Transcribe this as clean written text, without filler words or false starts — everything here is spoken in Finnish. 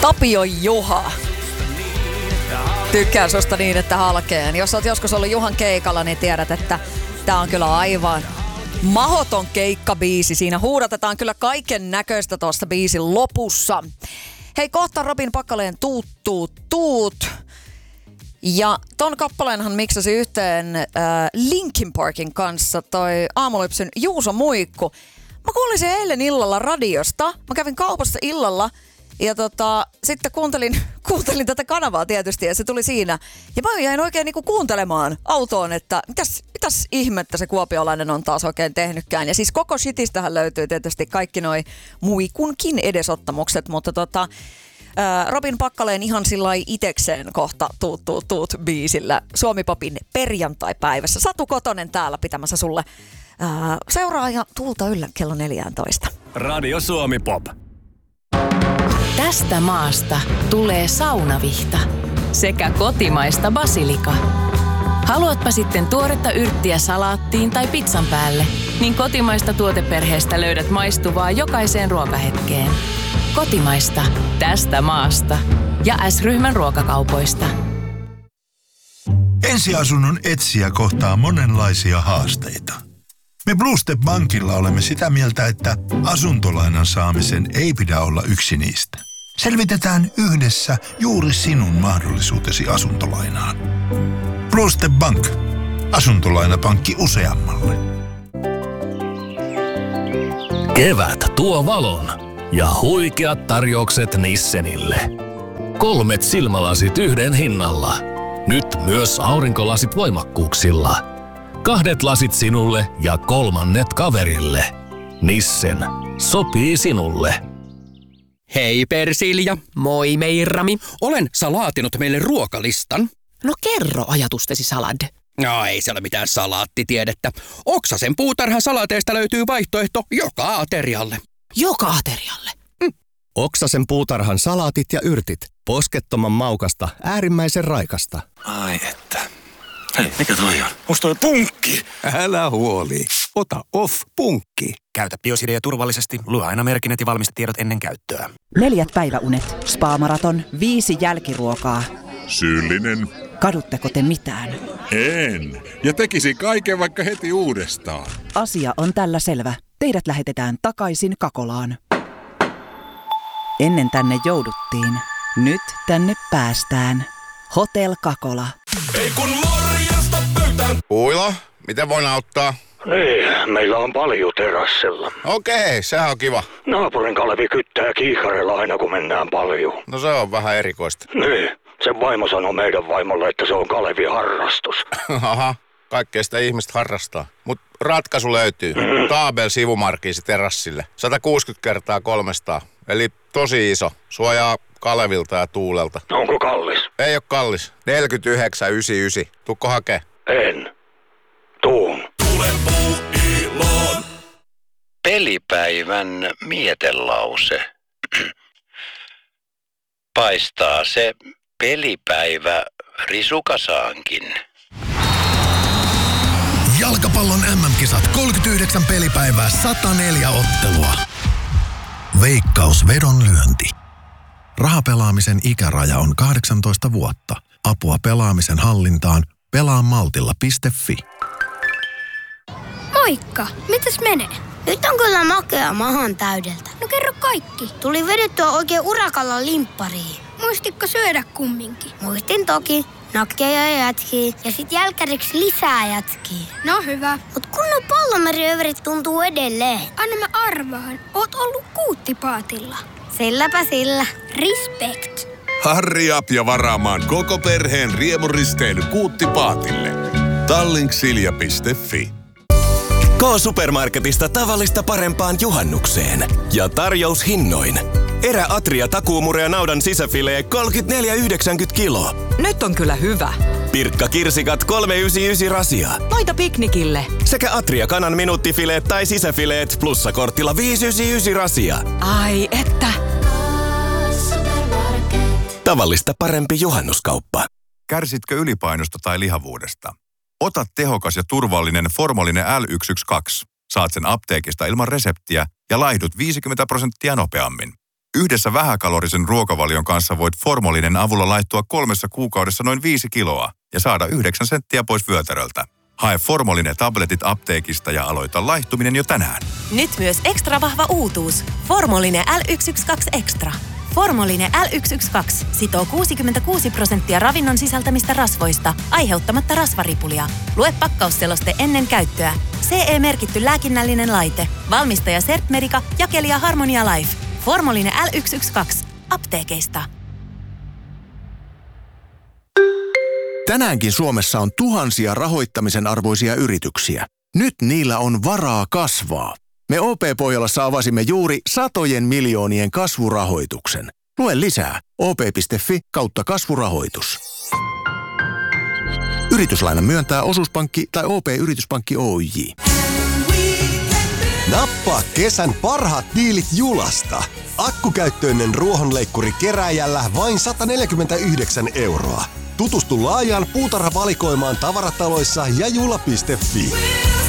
Tapio Juha. Tykkään susta niin, että halkeen. Jos oot joskus ollut Juhan keikalla, niin tiedät, että tää on kyllä aivan mahoton keikkabiisi. Siinä huudatetaan kyllä kaiken näköistä tuossa biisin lopussa. Hei, kohta Robin Packaleen tuut. Ja ton kappaleenhan miksasi yhteen Linkin Parkin kanssa toi Aamulypsyn Juuso Muikku. Mä kuulin sen eilen illalla radiosta. Mä kävin kaupassa illalla ja sitten kuuntelin tätä kanavaa tietysti ja se tuli siinä. Ja mä jäin oikein niinku kuuntelemaan autoon, että mitäs ihmettä se kuopiolainen on taas oikein tehnytkään. Ja siis koko shitistähän löytyy tietysti kaikki noi Muikunkin edesottamukset, mutta Robin Packaleen ihan sillai itekseen kohta tuut biisillä Suomi-popin perjantai-päivässä. Satu Kotonen täällä pitämässä sulle seuraa ja tuulta yllä kello 14. Radio Suomi Pop. Tästä maasta tulee saunavihta sekä kotimaista basilika. Haluatpa sitten tuoretta yrttiä salaattiin tai pizzan päälle, niin kotimaista tuoteperheestä löydät maistuvaa jokaiseen ruokahetkeen. Kotimaista tästä maasta ja S-ryhmän ruokakaupoista. Ensiasunnon etsijä kohtaa monenlaisia haasteita. Me Blue Step Bankilla olemme sitä mieltä, että asuntolainan saamisen ei pidä olla yksi niistä. Selvitetään yhdessä juuri sinun mahdollisuutesi asuntolainaan. Blue Step Bank. Asuntolainapankki useammalle. Kevät tuo valon ja huikeat tarjoukset Nissenille. 3 silmälasit yhden hinnalla. Nyt myös aurinkolasit voimakkuuksilla. 2 lasit sinulle ja 3 kaverille. Nissen. Sopii sinulle. Hei Persilja. Moi Meirami. Olen salaatinut meille ruokalistan. No kerro ajatustesi salad. No ei se ole mitään salaattitiedettä. Oksasen puutarhan salaateista löytyy vaihtoehto joka aterialle. Joka aterialle? Oksasen puutarhan salaatit ja yrtit. Poskettoman maukasta, äärimmäisen raikasta. Ai että. Hei, mikä toi on? Onks toi punkki? Älä huoli. Ota Off-punkki. Käytä Biosidea turvallisesti. Lue aina merkinnät ja valmistetiedot ennen käyttöä. 4 päiväunet, spa-maraton, 5 jälkiruokaa. Syyllinen. Kadutteko te mitään? En. Ja tekisi kaiken vaikka heti uudestaan. Asia on tällä selvä. Teidät lähetetään takaisin Kakolaan. Ennen tänne jouduttiin. Nyt tänne päästään. Hotel Kakola. Ei kun morjesta pöytään. Uilo, miten voin auttaa? Niin, meillä on paljon terassilla. Okei, sehän on kiva. Naapurin Kalevi kyttää kiikarilla aina kun mennään paljon. No se on vähän erikoista. Niin, sen vaimo sanoi meidän vaimolle, että se on Kalevin harrastus. Aha, kaikkea sitä ihmistä harrastaa. Mut ratkaisu löytyy. Taabel sivumarkiisi terassille. 160x300. Eli tosi iso. Suojaa Kalevilta ja tuulelta. Onko kallis? Ei oo kallis. 49,99. Tuukko hakee? En. Tuun. Tule Puuiloon. Pelipäivän mietelause. Paistaa se pelipäivä risukasaankin. Jalkapallon MM-kisat 39 pelipäivää 104 ottelua. Veikkaus vedonlyönti. Rahapelaamisen ikäraja on 18 vuotta. Apua pelaamisen hallintaan pelaamaltilla.fi. Moikka, mitäs menee? Nyt on kyllä makea mahan täydeltä. No kerro kaikki. Tuli vedettyä oikein urakalla limppariin. Muistitko syödä kumminkin? Muistin toki. Nakkeja ja jätkiä ja sit jälkäriksi lisää jätkiä. No hyvä. Mut kunnon pallomeriöverit tuntuu edelleen. Anna mä arvaan. Oot ollut Kuuttipaatilla. Silläpä sillä. Respect. Hurry up ja varaamaan koko perheen riemuristeily Kuuttipaatille. Tallinksilja.fi. K-Supermarketista tavallista parempaan juhannukseen. Ja tarjoushinnoin. Eräatria takuumurea naudan sisäfilee 34,90 kilo. Nyt on kyllä hyvä. Pirkka kirsikat 3,99 rasia. Noita piknikille. Sekä Atria kanan minuuttifileet tai sisäfileet plussakortilla 5,99 rasia. Ai että. Tavallista parempi juhannuskauppa. Kärsitkö ylipainosta tai lihavuudesta? Ota tehokas ja turvallinen Formolinen L112. Saat sen apteekista ilman reseptiä ja laihdut 50% nopeammin. Yhdessä vähäkalorisen ruokavalion kanssa voit Formolinen avulla laittua 3 kuukaudessa noin 5 kiloa ja saada 9 senttiä pois vyötäröltä. Hae Formoline tabletit apteekista ja aloita laihtuminen jo tänään. Nyt myös ekstra vahva uutuus. Formoline L112 Extra. Formoline L112 sitoo 66% ravinnon sisältämistä rasvoista, aiheuttamatta rasvaripulia. Lue pakkausseloste ennen käyttöä. CE-merkitty lääkinnällinen laite. Valmistaja Sertmedica, jakelija Harmonia Life. Formoline L112. Apteekeista. Tänäänkin Suomessa on tuhansia rahoittamisen arvoisia yrityksiä. Nyt niillä on varaa kasvaa. Me OP-Pohjolassa avasimme juuri satojen miljoonien kasvurahoituksen. Lue lisää op.fi/kasvurahoitus. Yrityslaina myöntää osuuspankki tai OP-yrityspankki Oyj. Nappaa kesän parhaat diilit Julasta. Akkukäyttöinen ruohonleikkuri kerääjällä vain 149 €. Tutustu laajaan puutarhavalikoimaan tavarataloissa ja jula.fi.